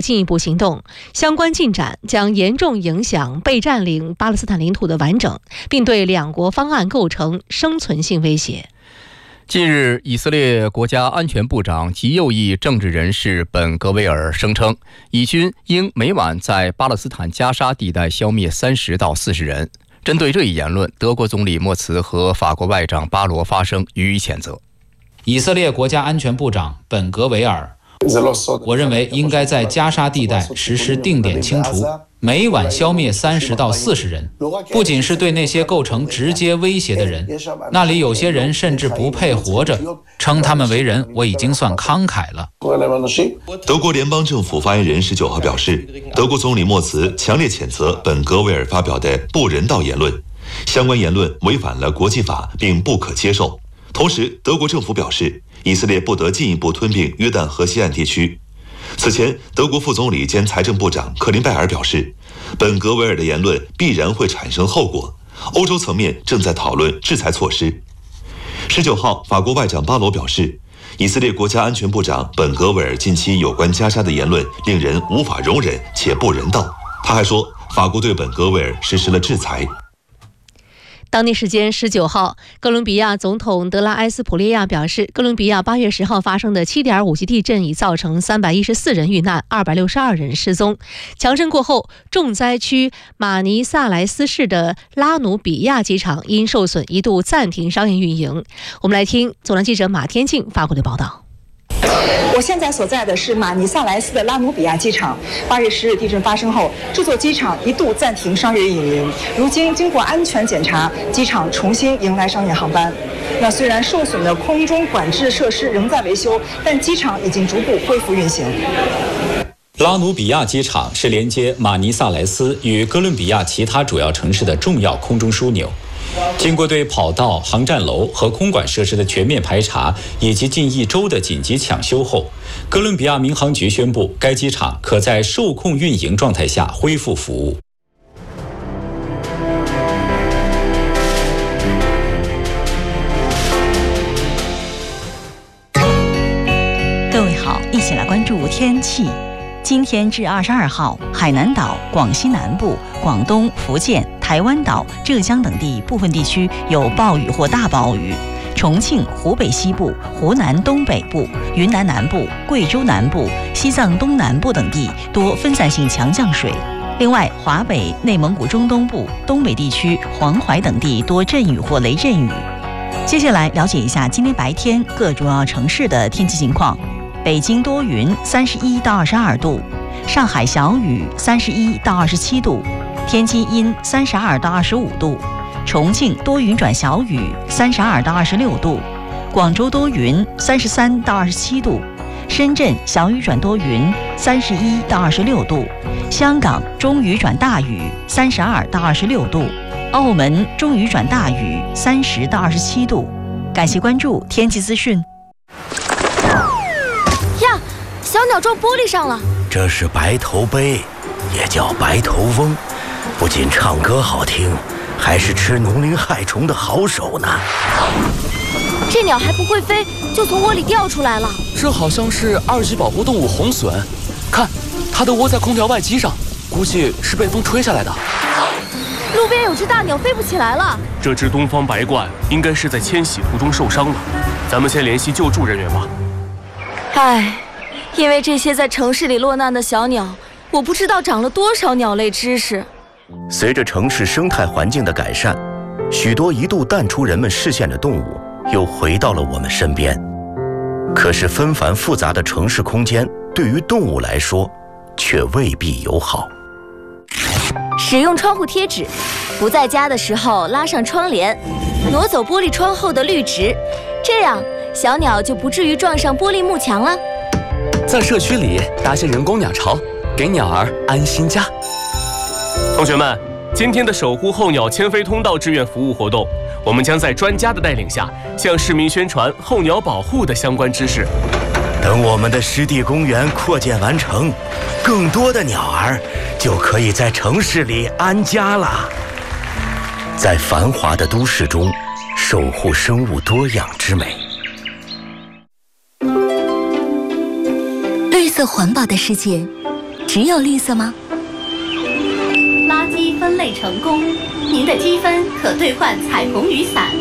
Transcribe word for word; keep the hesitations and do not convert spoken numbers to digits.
进一步行动，相关进展将严重影响被占领巴勒斯坦领土的完整，并对两国方案构成生存性威胁。 近日，以色列国家安全部长极右翼政治人士本·格维尔声称，以军应每晚在巴勒斯坦加沙地带消灭三十到四十人。针对这一言论，德国总理默茨和法国外长巴罗发声予以谴责。 以色列国家安全部长本·格维尔，我认为应该在加沙地带实施定点清除，每晚消灭三十到四十人，不仅是对那些构成直接威胁的人，那里有些人甚至不配活着，称他们为人，我已经算慷慨了。 德国联邦政府发言人十九号表示，德国总理默茨强烈谴责本·格维尔发表的不人道言论，相关言论违反了国际法，并不可接受。同时，德国政府表示，以色列不得进一步吞并约旦河西岸地区。此前，德国副总理兼财政部长克林拜尔表示，本·格维尔的言论必然会产生后果，欧洲层面正在讨论制裁措施。十九号，法国外长巴罗表示，以色列国家安全部长本·格维尔近期有关加沙的言论令人无法容忍且不人道。他还说，法国对本·格维尔实施了制裁。 当地时间十九号，哥伦比亚总统德拉埃斯普列亚表示，哥伦比亚八月十号发生的 七点五 级地震已造成三百一十四人遇难，二百六十二人失踪。强震过后，重灾区马尼萨莱斯市的拉努比亚机场因受损一度暂停商业运营。我们来听总台记者马天静发回的报道。 我现在所在的是马尼萨莱斯的拉努比亚机场。八月十日地震发生后，这座机场一度暂停商业运营。如今经过安全检查，机场重新迎来商业航班。那虽然受损的空中管制设施仍在维修，但机场已经逐步恢复运行。 拉努比亚机场是连接马尼萨莱斯与哥伦比亚其他主要城市的重要空中枢纽。经过对跑道、航站楼和空管设施的全面排查，以及近一周的紧急抢修后，哥伦比亚民航局宣布，该机场可在受控运营状态下恢复服务。 各位好，一起来关注天气。今天至二十二号，海南岛、广西南部、广东、福建、台湾岛、浙江等地部分地区有暴雨或大暴雨；重庆、湖北西部、湖南东北部、云南南部、贵州南部、西藏东南部等地多分散性强降水。另外，华北、内蒙古中东部、东北地区、黄淮等地多阵雨或雷阵雨。接下来了解一下今天白天各主要城市的天气情况。北京多云，三十一到二十二度；上海小雨，三十一到二十七度；天津阴，三十二到二十五度；重庆多云转小雨，三十二到二十六度；广州多云，三十三到二十七度；深圳小雨转多云，三十一到二十六度；香港中雨转大雨，三十二到二十六度；澳门中雨转大雨，三十到二十七度。感谢关注天气资讯。 小鸟撞玻璃上了， 这是白头鹎，也叫白头翁，不仅唱歌好听，还是吃农林害虫的好手呢。 这鸟还不会飞，就从窝里掉出来了。 这好像是二级保护动物红隼，看，它都窝在空调外机上，估计是被风吹下来的。 路边有只大鸟飞不起来了， 这只东方白鹳应该是在迁徙途中受伤了，咱们先联系救助人员吧。 唉。因为这些在城市里落难的小鸟，我不知道长了多少鸟类知识。 随着城市生态环境的改善，许多一度淡出人们视线的动物又回到了我们身边。可是纷繁复杂的城市空间对于动物来说却未必友好。 使用窗户贴纸，不在家的时候拉上窗帘，挪走玻璃窗后的绿植，这样小鸟就不至于撞上玻璃幕墙了。 在社区里搭些人工鸟巢，给鸟儿安心家。 同学们，今天的守护候鸟迁飞通道志愿服务活动，我们将在专家的带领下，向市民宣传候鸟保护的相关知识。 等我们的湿地公园扩建完成，更多的鸟儿就可以在城市里安家了。在繁华的都市中，守护生物多样之美。 绿色环保的世界， 只有绿色吗？ 垃圾分类成功，您的积分可兑换彩虹雨伞。